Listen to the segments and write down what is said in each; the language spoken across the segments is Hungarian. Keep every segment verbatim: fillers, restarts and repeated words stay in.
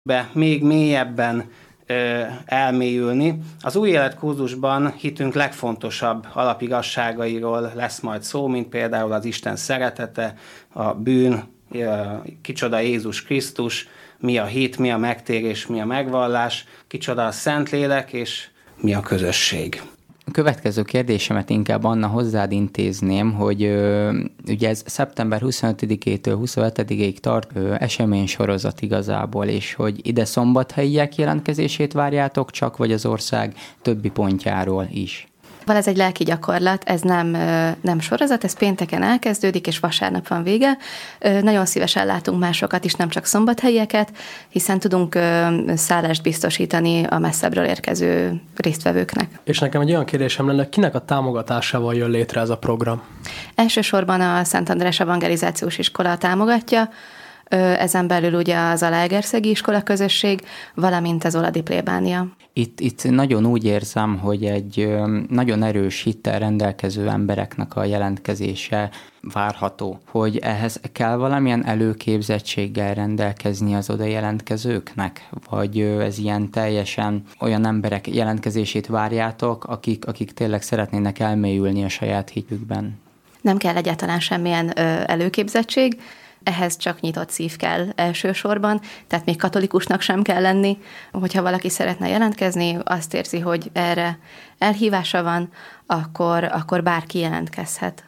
be még mélyebben ö, elmélyülni. Az új életkurzusban hitünk legfontosabb alapigasságairól lesz majd szó, mint például az Isten szeretete, a bűn, ö, kicsoda Jézus Krisztus, mi a hit, mi a megtérés, mi a megvallás, kicsoda a Szentlélek, és mi a közösség. A következő kérdésemet inkább Anna hozzád intézném, hogy ö, ugye ez szeptember huszonötödikétől huszonhetedikéig tart ö, eseménysorozat igazából, és hogy ide szombathelyiek jelentkezését várjátok csak, vagy az ország többi pontjáról is? Van ez egy lelki gyakorlat, ez nem, nem sorozat, ez pénteken elkezdődik, és vasárnap van vége. Nagyon szívesen látunk másokat is, nem csak szombathelyieket, hiszen tudunk szállást biztosítani a messzebbről érkező résztvevőknek. És nekem egy olyan kérdésem lenne, kinek a támogatásával jön létre ez a program? Elsősorban a Szent András Evangelizációs Iskola támogatja, ezen belül ugye az Zalaegerszegi Iskola közösség, valamint az Oladi plébánia. Itt, itt nagyon úgy érzem, hogy egy nagyon erős hittel rendelkező embereknek a jelentkezése várható, hogy ehhez kell valamilyen előképzettséggel rendelkezni az oda jelentkezőknek, vagy ez ilyen teljesen olyan emberek jelentkezését várjátok, akik, akik tényleg szeretnének elmélyülni a saját hitükben? Nem kell egyáltalán semmilyen előképzettség, ehhez csak nyitott szív kell elsősorban, tehát még katolikusnak sem kell lenni. Hogyha valaki szeretne jelentkezni, azt érzi, hogy erre elhívása van, akkor, akkor bárki jelentkezhet.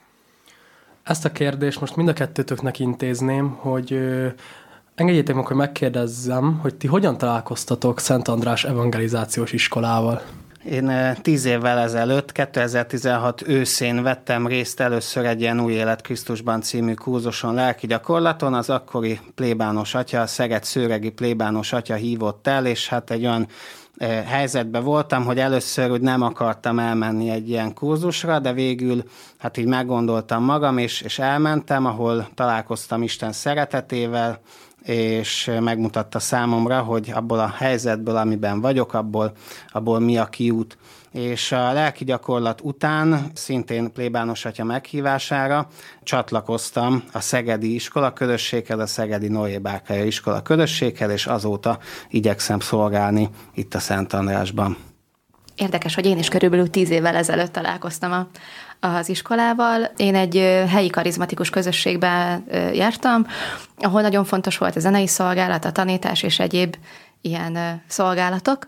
Ezt a kérdést most mind a kettőtöknek intézném, hogy ö, engedjétek meg, hogy megkérdezzem, hogy ti hogyan találkoztatok Szent András Evangelizációs Iskolával? Én tíz évvel ezelőtt, kétezer-tizenhat őszén vettem részt először egy ilyen Új Élet Krisztusban című kurzuson, lelki gyakorlaton. Az akkori plébános atya, a szeged-szőregi plébános atya hívott el, és hát egy olyan eh, helyzetben voltam, hogy először úgy nem akartam elmenni egy ilyen kurzusra, de végül hát így meggondoltam magam, és, és elmentem, ahol találkoztam Isten szeretetével, és megmutatta számomra, hogy abból a helyzetből, amiben vagyok, abból, abból mi a kiút. És a lelki gyakorlat után, szintén plébános atya meghívására csatlakoztam a szegedi iskola közösséghez, a szegedi Noé Bárkája iskola közösséghez, és azóta igyekszem szolgálni itt a Szent Andrásban. Érdekes, hogy én is körülbelül tíz évvel ezelőtt találkoztam a, az iskolával. Én egy helyi karizmatikus közösségben jártam, ahol nagyon fontos volt a zenei szolgálat, a tanítás és egyéb ilyen szolgálatok,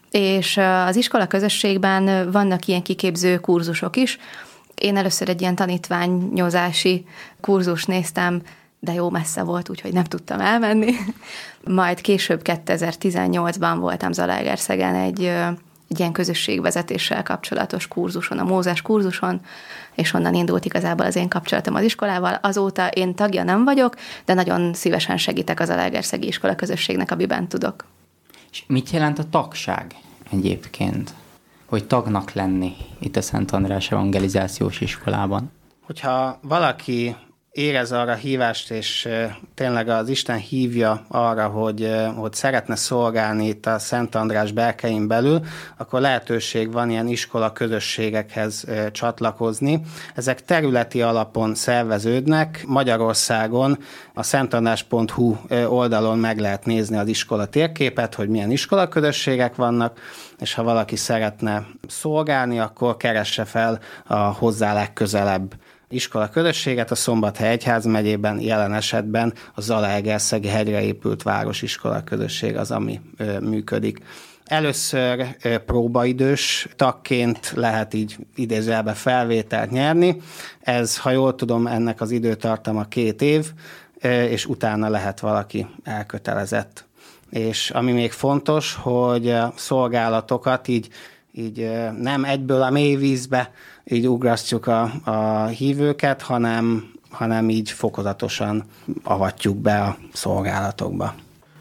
és az iskola közösségben vannak ilyen kiképző kurzusok is. Én először egy ilyen tanítványozási kurzus néztem, de jó messze volt, úgyhogy nem tudtam elmenni. Majd később kétezer-tizennyolcban voltam Zalaegerszegen egy egy ilyen közösségvezetéssel kapcsolatos kurzuson, a Mózes kurzuson, és onnan indult igazából az én kapcsolatom az iskolával. Azóta én tagja nem vagyok, de nagyon szívesen segítek az Zalaegerszegi iskola közösségnek, amiben tudok. És mit jelent a tagság egyébként? Hogy tagnak lenni itt a Szent András Evangelizációs Iskolában? Hogyha valaki érez arra hívást, és tényleg az Isten hívja arra, hogy, hogy szeretne szolgálni itt a Szent András berkein belül, akkor lehetőség van ilyen iskola közösségekhez csatlakozni. Ezek területi alapon szerveződnek. Magyarországon a szentandrás pont hu oldalon meg lehet nézni az iskola térképet, hogy milyen iskola közösségek vannak, és ha valaki szeretne szolgálni, akkor keresse fel a hozzá legközelebb iskola közösséget. A Szombathely egyházmegyében jelen esetben a Zalaegerszegi hegyre épült városiskola közösség az, ami ö, működik. Először ö, próbaidős tagként lehet így idézőjelben felvételt nyerni. Ez, ha jól tudom, ennek az időtartama két év, ö, és utána lehet valaki elkötelezett. És ami még fontos, hogy a szolgálatokat így, így ö, nem egyből a mélyvízbe így ugrasztjuk a, a hívőket, hanem, hanem így fokozatosan avatjuk be a szolgálatokba.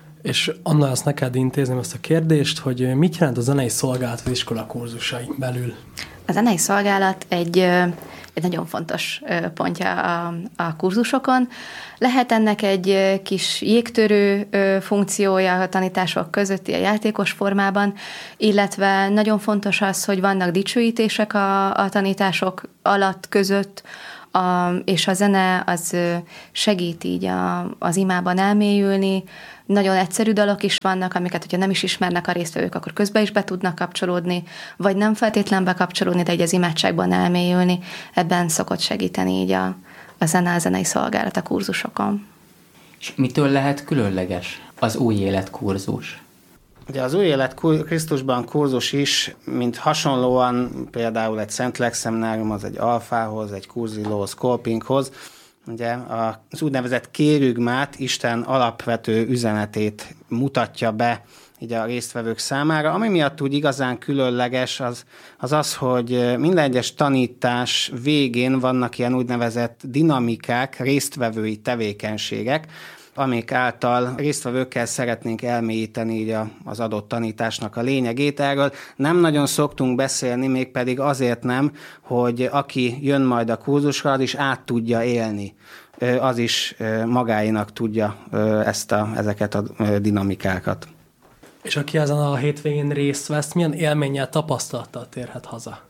És Anna, azt neked intézném ezt a kérdést, hogy mit jelent a zenei szolgálat az iskola kurzusain belül? A zenei szolgálat egy, egy nagyon fontos pontja a, a kurzusokon. Lehet ennek egy kis jégtörő funkciója a tanítások közötti a játékos formában, illetve nagyon fontos az, hogy vannak dicsőítések a, a tanítások alatt között, A, és a zene az segít így a, az imában elmélyülni. Nagyon egyszerű dalok is vannak, amiket, hogyha nem is ismernek a résztvevők, akkor közben is be tudnak kapcsolódni, vagy nem feltétlen bekapcsolódni, de így az imádságban elmélyülni. Ebben szokott segíteni így a, a zene, a zenei szolgálat a kurzusokon. És mitől lehet különleges az új élet kurzus? Ugye az új élet Krisztusban kurzus is, mint hasonlóan például egy Szent Lélek szeminárium, az egy alfához, egy kurzilóhoz, kolpinghoz, ugye az úgynevezett kérügmát, Isten alapvető üzenetét mutatja be így a résztvevők számára. Ami miatt úgy igazán különleges, az az, az hogy minden egyes tanítás végén vannak ilyen úgynevezett dinamikák, résztvevői tevékenységek, amik által résztvevőkkel szeretnénk elmélyíteni így a, az adott tanításnak a lényegét. Erről nem nagyon szoktunk beszélni, mégpedig azért nem, hogy aki jön majd a kurzusra, az is át tudja élni. Az is magáinak tudja ezt a, ezeket a dinamikákat. És aki ezen a hétvégén részt vesz, milyen élménnyel, tapasztalattal térhet haza?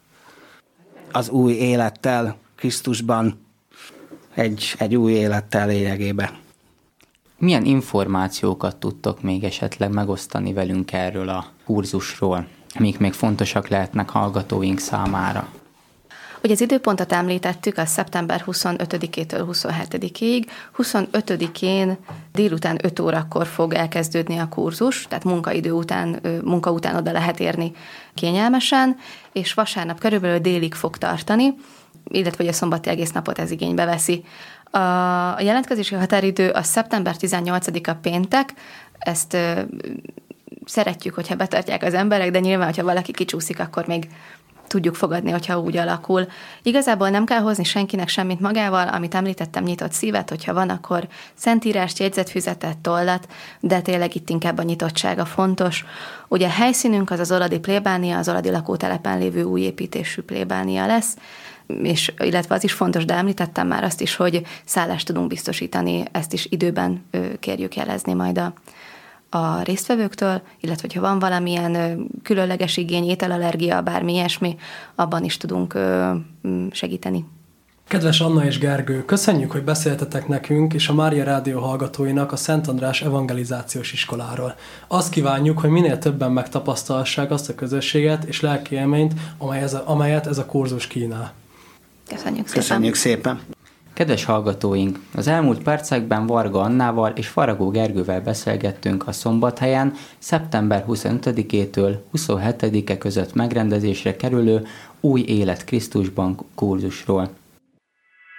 Az új élettel, Krisztusban, egy, egy új élettel lényegében. Milyen információkat tudtok még esetleg megosztani velünk erről a kurzusról, amik még fontosak lehetnek hallgatóink számára? Ugye az időpontot említettük, az szeptember huszonötödikétől huszonhetedikéig. huszonötödikén délután öt órakor fog elkezdődni a kurzus, tehát munkaidő után, munka után oda lehet érni kényelmesen, és vasárnap körülbelül délig fog tartani, illetve a szombati egész napot ez igénybe veszi. A jelentkezési határidő a szeptember tizennyolcadika péntek, ezt ö, szeretjük, hogyha betartják az emberek, de nyilván, hogyha valaki kicsúszik, akkor még tudjuk fogadni, hogyha úgy alakul. Igazából nem kell hozni senkinek semmit magával, amit említettem, nyitott szívet, hogyha van, akkor szentírást, jegyzetfüzetet, tollat, de tényleg itt inkább a nyitottsága fontos. Ugye a helyszínünk az az Oladi plébánia, az Oladi lakótelepen lévő új építésű plébánia lesz, és illetve az is fontos, de említettem már azt is, hogy szállást tudunk biztosítani, ezt is időben kérjük jelezni majd a, a résztvevőktől, illetve hogyha van valamilyen különleges igény, ételallergia, bármi ilyesmi, abban is tudunk segíteni. Kedves Anna és Gergő, köszönjük, hogy beszéltetek nekünk és a Mária Rádió hallgatóinak a Szent András Evangelizációs Iskoláról. Azt kívánjuk, hogy minél többen megtapasztalhassák azt a közösséget és lelki élményt, amely ez a, amelyet ez a kurzus kínál. Köszönjük szépen. Köszönjük szépen. Kedves hallgatóink, az elmúlt percekben Varga Annával és Faragó Gergővel beszélgettünk a Szombathelyen szeptember huszonötödikétől huszonhetedike között megrendezésre kerülő Új élet Krisztusban kurzusról.